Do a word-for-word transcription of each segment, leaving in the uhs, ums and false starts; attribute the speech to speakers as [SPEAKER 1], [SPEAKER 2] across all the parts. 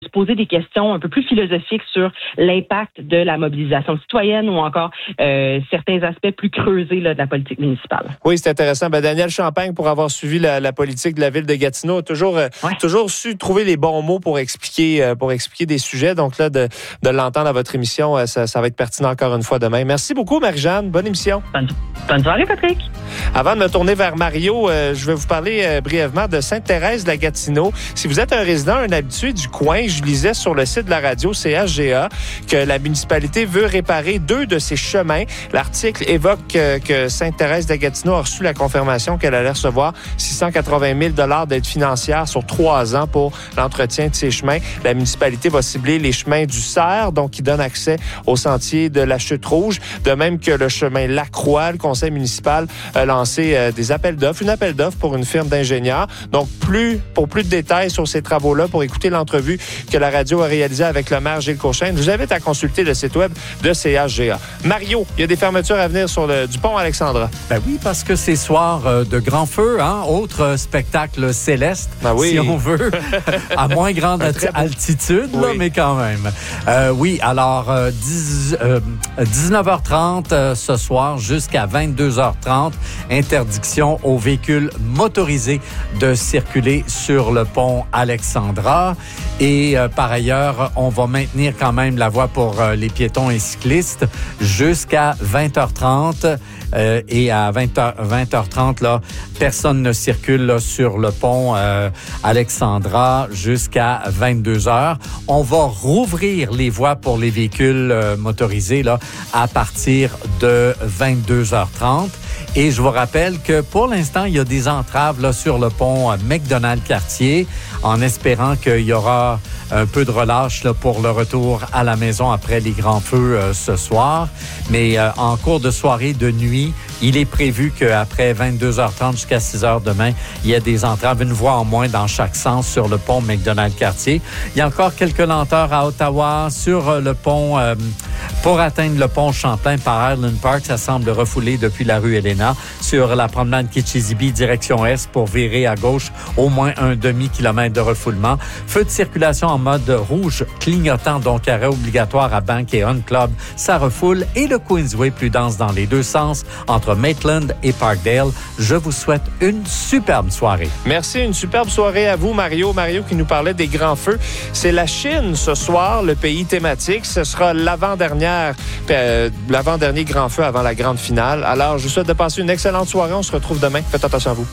[SPEAKER 1] se poser des questions un peu plus philosophiques sur l'impact de la mobilisation citoyenne ou encore euh, certains aspects plus creusés là, de la politique municipale.
[SPEAKER 2] Oui, c'est intéressant. Ben, Daniel Champagne, pour avoir suivi la, la politique de la ville de Gatineau, a toujours, euh, ouais. toujours su trouver les bons mots pour expliquer, euh, pour expliquer des sujets. Donc là, de, de l'entendre à votre émission, euh, ça, ça va être pertinent encore une fois demain. Merci beaucoup, Marie-Jeanne. Bonne émission.
[SPEAKER 1] Bonne, bonne soirée, Patrick.
[SPEAKER 2] Avant de me tourner vers Mario, euh, je vais vous parler euh, brièvement de Sainte-Thérèse de la Gatineau. Si vous êtes un résident, un habitué du coin, je lisais sur le site de la radio C H G A que la municipalité veut réparer deux de ses chemins. L'article évoque euh, que Sainte-Thérèse de la Gatineau a reçu la confirmation qu'elle allait recevoir six cent quatre-vingt mille dollars d'aide financière sur trois ans pour l'entretien de ses chemins. La municipalité va cibler les chemins du Cerf, donc qui donnent accès au sentier de la Chute Rouge, de même que le chemin Lacroix. Le conseil municipal a lancé euh, des appels d'offres, une appel d'offres pour une firme d'ingénieurs. Donc, plus pour plus de détails sur ces travaux-là, pour écouter l'entrevue que la radio a réalisée avec le maire Gilles Courchaine, je vous invite à consulter le site web de C H G A. Mario, il y a des fermetures à venir sur le du pont Alexandra.
[SPEAKER 3] Ben oui, parce que c'est soir euh, de grand feu, hein, autre spectacle céleste, ben oui. si on veut, à moins grande ati- altitude, oui. là, mais quand même. Euh, oui, alors euh, dix, euh, dix-neuf heures trente euh, ce soir jusqu'à vingt-deux heures trente, interdiction aux véhicules motorisés de circuler sur le pont Alexandra. Et euh, par ailleurs, on va maintenir quand même la voie pour euh, les piétons et cyclistes jusqu'à vingt heures trente. Euh, et à vingt heures trente, là, personne ne circule là, sur le pont euh, Alexandra jusqu'à vingt-deux heures. On va rouvrir les voies pour les véhicules euh, motorisés là, à partir de vingt-deux heures trente. Et je vous rappelle que pour l'instant, il y a des entraves là, sur le pont McDonald-Cartier, en espérant qu'il y aura un peu de relâche là, pour le retour à la maison après les grands feux euh, ce soir. Mais euh, en cours de soirée, de nuit, il est prévu qu'après vingt-deux heures trente jusqu'à six heures demain, il y a des entraves, une voie en moins dans chaque sens sur le pont McDonald-Cartier. Il y a encore quelques lenteurs à Ottawa sur le pont, euh, pour atteindre le pont Champlain par Highland Park. Ça semble refoulé depuis la rue Elena. Sur la promenade Kitchizibee, direction Est, pour virer à gauche, au moins un demi-kilomètre de refoulement. Feu de circulation en mode rouge clignotant, donc arrêt obligatoire à Bank et On Club. Ça refoule. Et le Queensway plus dense dans les deux sens, entre Maitland et Parkdale. Je vous souhaite une superbe soirée.
[SPEAKER 2] Merci, une superbe soirée à vous, Mario. Mario qui nous parlait des grands feux. C'est la Chine ce soir, le pays thématique. Ce sera l'avant-dernière, euh, l'avant-dernier grand feu avant la grande finale. Alors, je vous souhaite de passer une excellente soirée. On se retrouve demain. Faites attention à vous.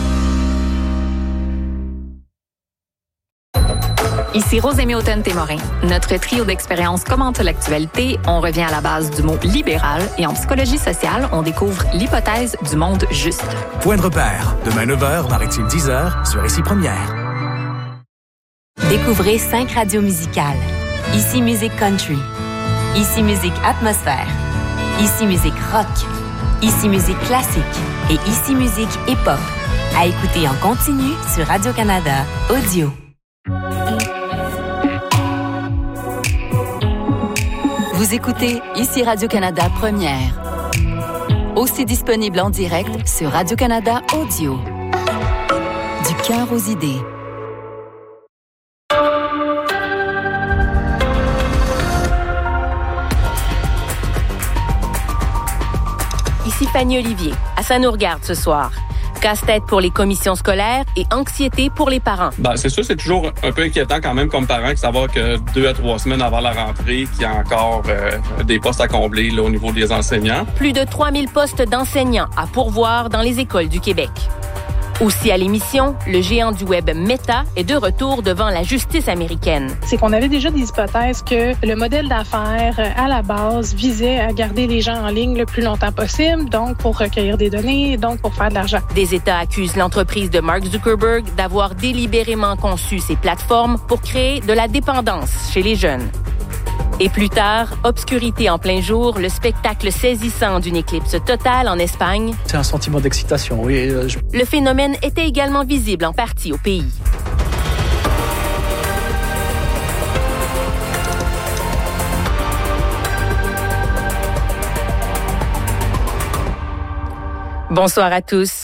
[SPEAKER 4] Ici Rosémie Automne-Témorin. Notre trio d'expériences commente l'actualité. On revient à la base du mot libéral et en psychologie sociale, on découvre l'hypothèse du monde juste.
[SPEAKER 5] Point de repère. Demain neuf heures, Maritime dix heures, sur Ici Première.
[SPEAKER 6] Découvrez cinq radios musicales. Ici Musique Country. Ici Musique Atmosphère. Ici Musique Rock. Ici Musique Classique. Et Ici Musique Hip-Hop. À écouter en continu sur Radio-Canada Audio. Vous écoutez Ici Radio-Canada Première. Aussi disponible en direct sur Radio-Canada Audio. Du cœur aux idées.
[SPEAKER 7] Ici Fanny Olivier. À ça nous regarde ce soir. Casse-tête pour les commissions scolaires et anxiété pour les parents.
[SPEAKER 8] Ben, c'est sûr, c'est toujours un peu inquiétant quand même comme parent de savoir que deux à trois semaines avant la rentrée, qu'il y a encore euh, des postes à combler là, au niveau des enseignants.
[SPEAKER 7] Plus de trois mille postes d'enseignants à pourvoir dans les écoles du Québec. Aussi à l'émission, le géant du web Meta est de retour devant la justice américaine.
[SPEAKER 9] C'est qu'on avait déjà des hypothèses que le modèle d'affaires, à la base, visait à garder les gens en ligne le plus longtemps possible, donc pour recueillir des données, donc pour faire de l'argent.
[SPEAKER 7] Des États accusent l'entreprise de Mark Zuckerberg d'avoir délibérément conçu ces plateformes pour créer de la dépendance chez les jeunes. Et plus tard, obscurité en plein jour, le spectacle saisissant d'une éclipse totale en Espagne.
[SPEAKER 10] C'est un sentiment d'excitation, oui. Je...
[SPEAKER 7] Le phénomène était également visible en partie au pays. Bonsoir à tous.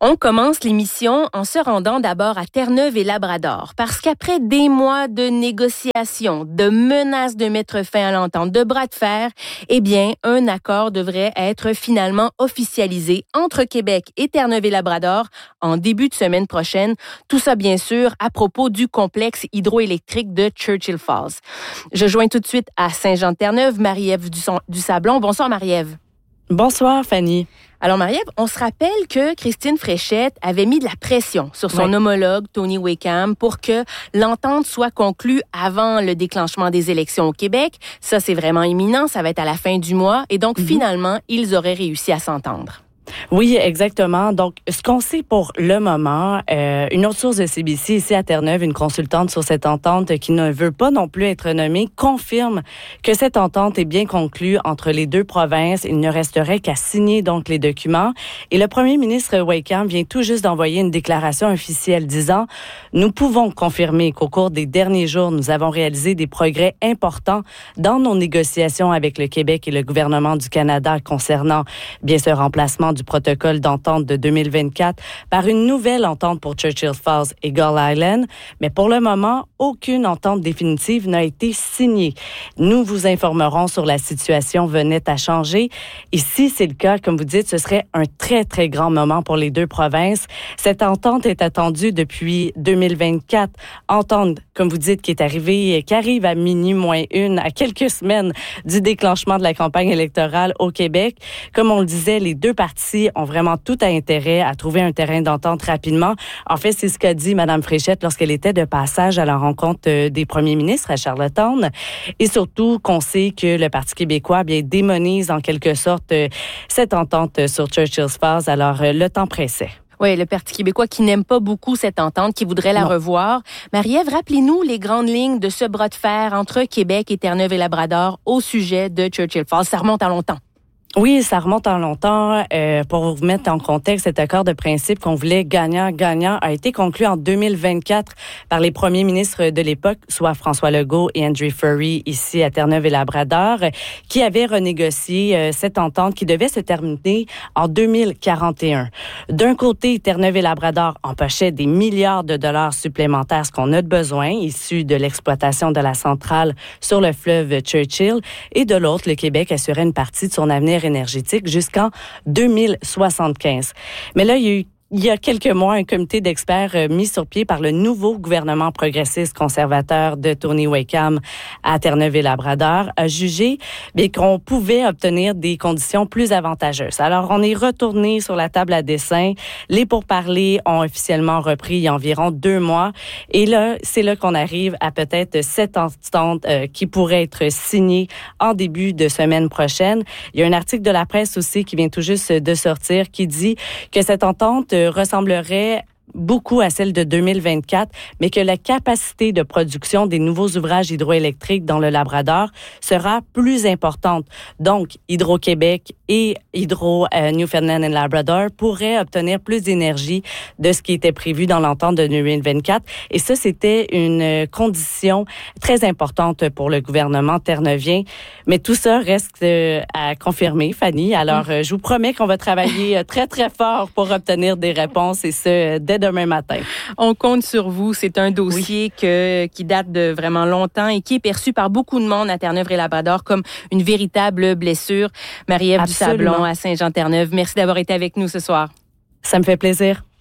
[SPEAKER 7] On commence l'émission en se rendant d'abord à Terre-Neuve et Labrador, parce qu'après des mois de négociations, de menaces de mettre fin à l'entente, de bras de fer, eh bien, un accord devrait être finalement officialisé entre Québec et Terre-Neuve et Labrador en début de semaine prochaine. Tout ça, bien sûr, à propos du complexe hydroélectrique de Churchill Falls. Je joins tout de suite à Saint-Jean-de-Terre-Neuve, Marie-Ève Dusablon. Bonsoir, Marie-Ève.
[SPEAKER 11] Bonsoir, Fanny.
[SPEAKER 7] Alors, Marie-Ève, on se rappelle que Christine Fréchette avait mis de la pression sur son oui. homologue, Tony Wakeham, pour que l'entente soit conclue avant le déclenchement des élections au Québec. Ça, c'est vraiment imminent. Ça va être à la fin du mois. Et donc, mm-hmm. finalement, ils auraient réussi à s'entendre.
[SPEAKER 11] Oui, exactement. Donc, ce qu'on sait pour le moment, euh, une autre source de C B C ici à Terre-Neuve, une consultante sur cette entente qui ne veut pas non plus être nommée, confirme que cette entente est bien conclue entre les deux provinces. Il ne resterait qu'à signer donc les documents. Et le premier ministre Wakeham vient tout juste d'envoyer une déclaration officielle disant « Nous pouvons confirmer qu'au cours des derniers jours, nous avons réalisé des progrès importants dans nos négociations avec le Québec et le gouvernement du Canada concernant bien ce remplacement du protocole d'entente de deux mille vingt-quatre par une nouvelle entente pour Churchill Falls et Gull Island. Mais pour le moment, aucune entente définitive n'a été signée. Nous vous informerons sur la situation venait à changer. Et si c'est le cas, comme vous dites, ce serait un très, très grand moment pour les deux provinces. Cette entente est attendue depuis deux mille vingt-quatre. Entente, comme vous dites, qui est arrivée, qui arrive à minuit moins une, à quelques semaines du déclenchement de la campagne électorale au Québec. Comme on le disait, les deux parties ont vraiment tout intérêt à trouver un terrain d'entente rapidement. En fait, c'est ce qu'a dit Mme Fréchette lorsqu'elle était de passage à la rencontre des premiers ministres à Charlottetown. Et surtout qu'on sait que le Parti québécois bien démonise en quelque sorte cette entente sur Churchill Falls. Alors, le temps pressait.
[SPEAKER 7] Oui, le Parti québécois qui n'aime pas beaucoup cette entente, qui voudrait la non. revoir. Marie-Ève, rappelez-nous les grandes lignes de ce bras de fer entre Québec et Terre-Neuve et Labrador au sujet de Churchill Falls. Ça remonte à longtemps.
[SPEAKER 11] Oui, ça remonte en longtemps. Euh, pour vous mettre en contexte, cet accord de principe qu'on voulait gagnant-gagnant a été conclu en deux mille vingt-quatre par les premiers ministres de l'époque, soit François Legault et Andrew Furey, ici à Terre-Neuve et Labrador, qui avaient renégocié euh, cette entente qui devait se terminer en deux mille quarante et un. D'un côté, Terre-Neuve et Labrador empochaient des milliards de dollars supplémentaires, ce qu'on a de besoin, issus de l'exploitation de la centrale sur le fleuve Churchill, et de l'autre, le Québec assurait une partie de son avenir énergétique jusqu'en deux mille soixante-quinze. Mais là, il y a eu Il y a quelques mois, un comité d'experts euh, mis sur pied par le nouveau gouvernement progressiste conservateur de Tony Wakeham à Terre-Neuve et Labrador a jugé bien, qu'on pouvait obtenir des conditions plus avantageuses. Alors, on est retourné sur la table à dessin. Les pourparlers ont officiellement repris il y a environ deux mois. Et là, c'est là qu'on arrive à peut-être cette entente euh, qui pourrait être signée en début de semaine prochaine. Il y a un article de la presse aussi qui vient tout juste de sortir qui dit que cette entente ressemblerait beaucoup à celle de deux mille vingt-quatre, mais que la capacité de production des nouveaux ouvrages hydroélectriques dans le Labrador sera plus importante. Donc, Hydro-Québec et Hydro-Newfoundland and Labrador pourraient obtenir plus d'énergie de ce qui était prévu dans l'entente de deux mille vingt-quatre. Et ça, c'était une condition très importante pour le gouvernement terneuvien. Mais tout ça reste à confirmer, Fanny. Alors, je vous promets qu'on va travailler très, très fort pour obtenir des réponses, et ce, dès demain matin.
[SPEAKER 7] On compte sur vous. C'est un dossier oui. que, qui date de vraiment longtemps et qui est perçu par beaucoup de monde à Terre-Neuve et Labrador comme une véritable blessure. Marie-Ève Dusablon à Saint-Jean-Terre-Neuve, merci d'avoir été avec nous ce soir.
[SPEAKER 11] Ça me fait plaisir.